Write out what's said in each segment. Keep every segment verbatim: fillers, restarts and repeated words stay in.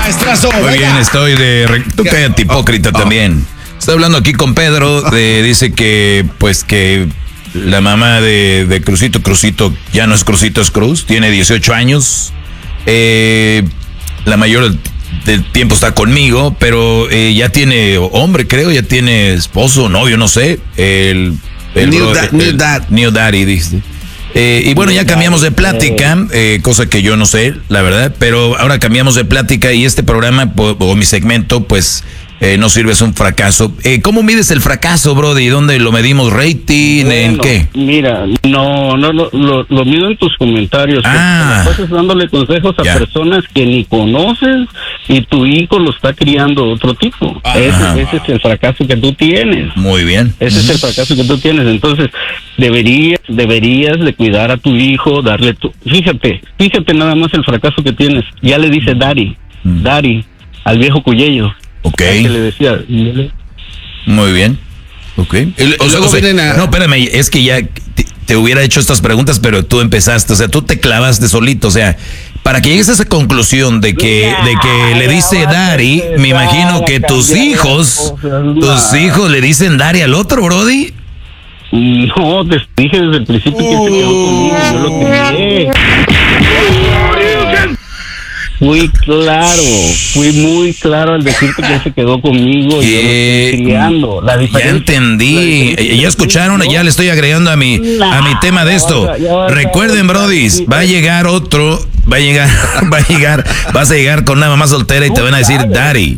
Maestrazo, Muy venga. bien, estoy de... Tú cállate, hipócrita oh, oh. también. Estoy hablando aquí con Pedro, de, dice que, pues que la mamá de, de Crucito, Crucito, ya no es Crucito, es Cruz, tiene dieciocho años. Eh, la mayor del tiempo está conmigo, pero eh, ya tiene hombre, creo, ya tiene esposo, novio, no sé. El, el New, bro, da, el, new dad. New daddy, dice. Eh, y bueno, ya cambiamos de plática, eh, cosa que yo no sé, la verdad, pero ahora cambiamos de plática y este programa o, o mi segmento, pues, eh, no sirve, es un fracaso. Eh, ¿Cómo mides el fracaso, Brody? ¿Dónde lo medimos? ¿Rating? Bueno, ¿En qué? Mira, no, no, no lo, lo mido en tus comentarios. Ah. Te pasas dándole consejos a Ya. personas que ni conoces y tu hijo lo está criando otro tipo. Ajá. Ese, ese es el fracaso que tú tienes. Muy bien. Ese es el fracaso que tú tienes. Entonces, deberías, deberías de cuidar a tu hijo, darle tu... Fíjate, fíjate nada más el fracaso que tienes. Ya le dice Daddy, Mm. Daddy, al viejo Cuyello. Ok. Que le decía... Muy bien. Ok. Y O sea, luego o sea, vienen a- No, espérame, es que ya te, te hubiera hecho estas preguntas, pero tú empezaste, o sea, tú te clavaste solito, o sea, para que llegues a esa conclusión de que, de que le dice Dari, me imagino que tus hijos, tus hijos le dicen Dari al otro, Brody. No, te dije desde el principio que se quedó conmigo, yo lo crié. Fui claro, fui muy claro al decirte que él se quedó conmigo y yo lo Eh, estoy criando. La Ya diferencia- entendí, la diferencia- ya escucharon, ya le estoy agregando a mi, a mi tema de esto. Ya, ya, ya, Recuerden, ya, brodis, ya. va a llegar otro, va a llegar, va a llegar, vas a llegar con una mamá soltera y te van a decir Daddy.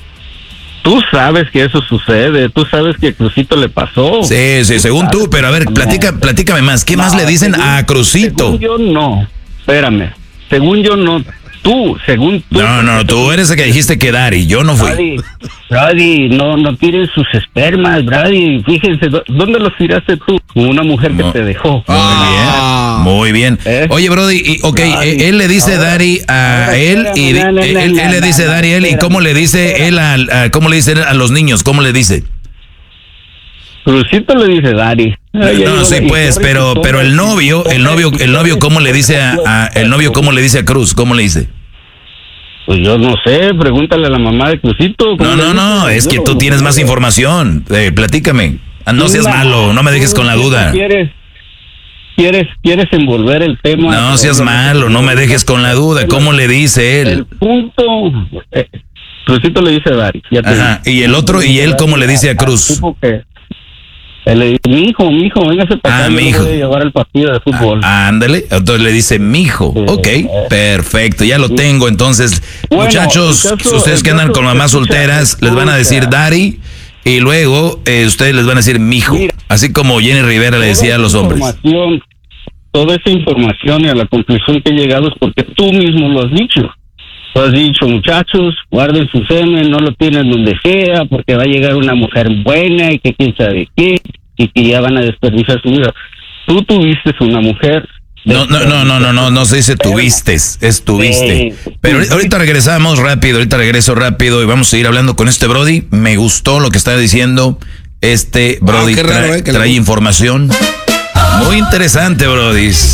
Tú sabes que eso sucede, tú sabes que a Crucito le pasó. Sí, sí, según tú, pero a ver, platica, platícame más. ¿Qué más No, le dicen según- a Crucito? Según yo no, espérame, según yo no, tú, según tú. No, no, tú eres el que dijiste que Daddy, yo no fui. Brady, Brady, no, no tiren sus espermas, Brady. Fíjense, ¿dó- ¿dónde los tiraste tú? Con una mujer No. que te dejó. Ah. Muy bien. ¿Eh? Oye, Brody, y, ok, Daddy. eh, él le dice Ahora- Daddy a ahora, él y espérame, no, no, él, no, él no, le dice no, Daddy a él y espérame, cómo le dice él a, a- cómo le dice él a los niños, cómo le dice. Crucito le dice Daddy. Ay, No, ay, sí, ay, pues, y pero, corre, pero el novio, el novio, el novio, ¿cómo le dice a, a- el novio, cómo le dice a Cruz? ¿Cómo le dice? Pues yo no sé, pregúntale a la mamá de Crucito. ¿cómo No, le no, no, dice? es que Yo tú no tienes sé. más información. Eh, platícame. Ah, no seas No, malo, no me dejes tú con la duda. Quieres, quieres, quieres envolver el tema. No seas malo, no me dejes con la duda. ¿Cómo le dice El él? punto, eh, Crucito le dice a Daddy. Ya te Ajá, digo. y el otro, ¿y él cómo le dice a Cruz? Tipo que- él le dice, mi hijo, mi hijo, véngase para Ah, acá, yo lo mijo. voy a llevar al partido de fútbol. Ah, ándale, entonces le dice mijo. Sí. Ok, perfecto, ya lo tengo. Entonces, Bueno, muchachos, el caso- ustedes el que andan caso- con mamás escucha, solteras, les van a decir escucha. Daddy y luego eh, ustedes les van a decir mijo. Mira. Así como Jenny Rivera le decía a los Toda esa hombres. información, Toda esa información y a la conclusión que he llegado es porque tú mismo lo has dicho. Tú has dicho, muchachos, guarden su semen, no lo tienen donde sea, porque va a llegar una mujer buena y que quién sabe qué, y que ya van a desperdiciar su vida. Tú tuviste una mujer. No, no, no, no, no, no, no se dice tuviste, es tuviste. Sí. Pero ahorita- ahorita regresamos rápido, ahorita regreso rápido y vamos a seguir hablando con este Brody. Me gustó lo que está diciendo este Brody. qué raro, trae eh, que le trae gusta. información muy interesante, Brody.